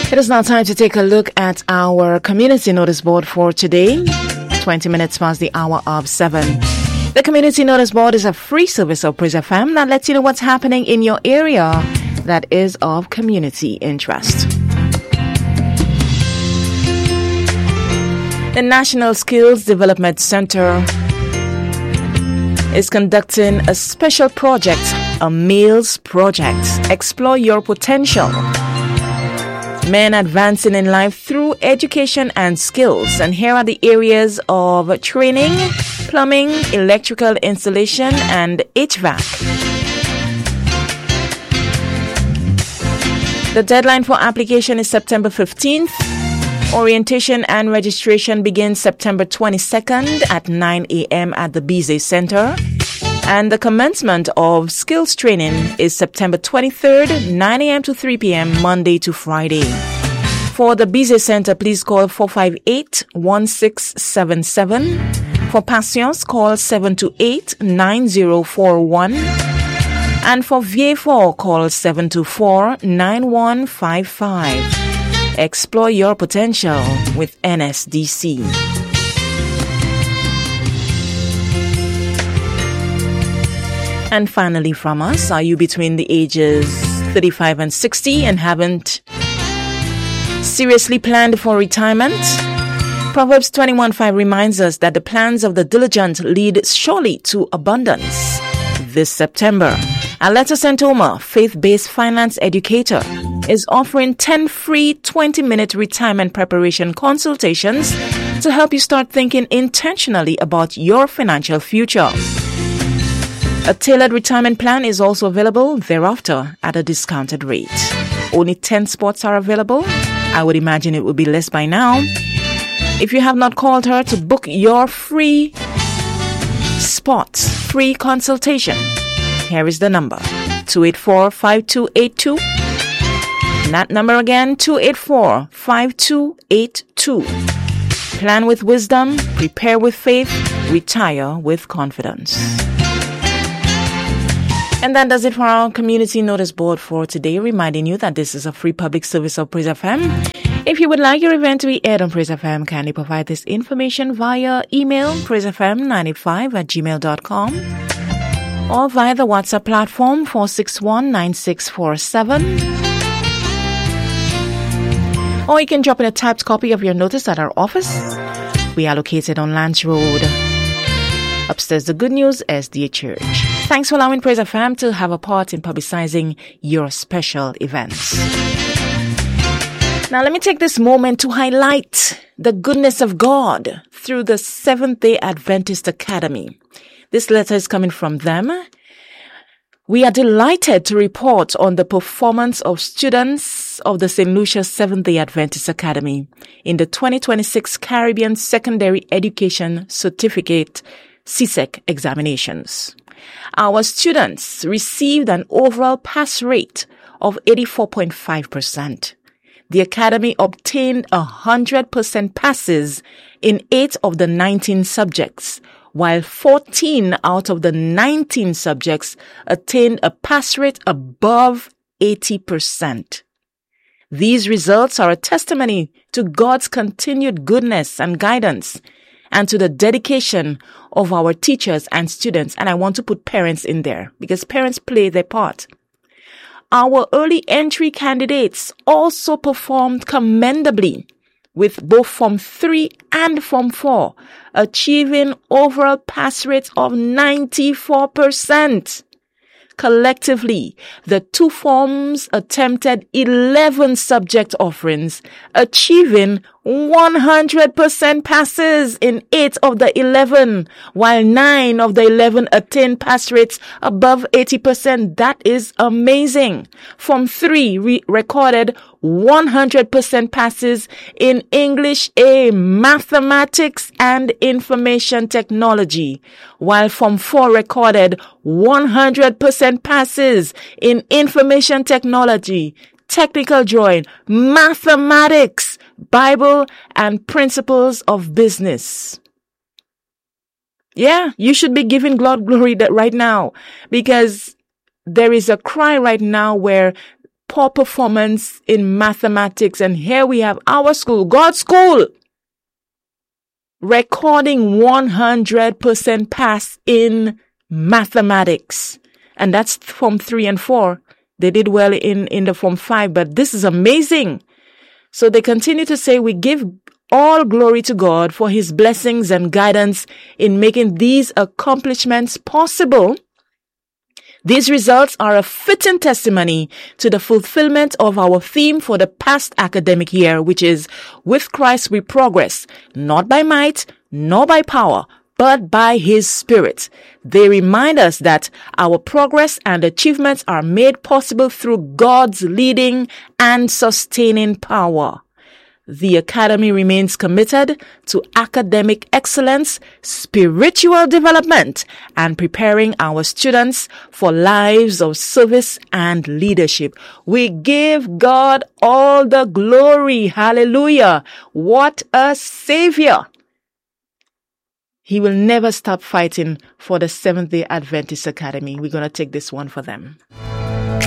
It is now time to take a look at our community notice board for today, 20 minutes past the hour of 7. The community notice board is a free service of Praise FM that lets you know what's happening in your area that is of community interest. The National Skills Development Center is conducting a special project, a Males Project. Explore your potential. Men advancing in life through education and skills. And here are the areas of training, plumbing, electrical installation, and HVAC. The deadline for application is September 15th. Orientation and registration begins September 22nd at 9 a.m. at the Bizet Center. And the commencement of skills training is September 23rd, 9 a.m. to 3 p.m., Monday to Friday. For the Bizet Center, please call 458-1677. For Patience, call 728-9041. And for VA4, call 724-9155. Explore your potential with NSDC. And finally from us, are you between the ages 35 and 60 and haven't seriously planned for retirement? Proverbs 21:5 reminds us that the plans of the diligent lead surely to abundance. This September, Aletta Santoma, faith-based finance educator, is offering 10 free 20-minute retirement preparation consultations to help you start thinking intentionally about your financial future. A tailored retirement plan is also available thereafter at a discounted rate. Only 10 spots are available. I would imagine it would be less by now. If you have not called her to book your free spot, free consultation, here is the number, 284-5282. That number again, 284-5282. Plan with wisdom, prepare with faith, retire with confidence. And that does it for our community notice board for today, reminding you that this is a free public service of Praise FM. If you would like your event to be aired on Praise FM, kindly provide this information via email, praisefm985@gmail.com, or via the WhatsApp platform, 4619647. Or you can drop in a typed copy of your notice at our office. We are located on Lance Road, upstairs the Good News SDA Church. Thanks for allowing Praise FM to have a part in publicizing your special events. Now let me take this moment to highlight the goodness of God through the Seventh-day Adventist Academy. This letter is coming from them. We are delighted to report on the performance of students of the St. Lucia Seventh-day Adventist Academy in the 2026 Caribbean Secondary Education Certificate CSEC examinations. Our students received an overall pass rate of 84.5%. The Academy obtained 100% passes in 8 of the 19 subjects, while 14 out of the 19 subjects attained a pass rate above 80%. These results are a testimony to God's continued goodness and guidance, and to the dedication of our teachers and students. And I want to put parents in there because parents play their part. Our early entry candidates also performed commendably, with both Form 3 and Form 4 achieving overall pass rates of 94%. Collectively, the two forms attempted 11 subject offerings, achieving 100% passes in 8 of the 11, while 9 of the 11 attained pass rates above 80%. That is amazing. Form 3 recorded 100% passes in English A, Mathematics, and Information Technology, while Form 4 recorded 100% passes in Information Technology, Technical Drawing, Mathematics, Bible, and Principles of Business. Yeah, you should be giving God glory right now, because there is a cry right now where poor performance in mathematics. And here we have our school, God's school, recording 100% pass in mathematics. And that's Form 3 and 4. They did well in the Form 5, but this is amazing. So they continue to say, we give all glory to God for his blessings and guidance in making these accomplishments possible. These results are a fitting testimony to the fulfillment of our theme for the past academic year, which is, with Christ we progress, not by might, nor by power, but by his Spirit. They remind us that our progress and achievements are made possible through God's leading and sustaining power. The Academy remains committed to academic excellence, spiritual development, and preparing our students for lives of service and leadership. We give God all the glory. Hallelujah. What a Savior. He will never stop fighting for the Seventh-day Adventist Academy. We're going to take this one for them.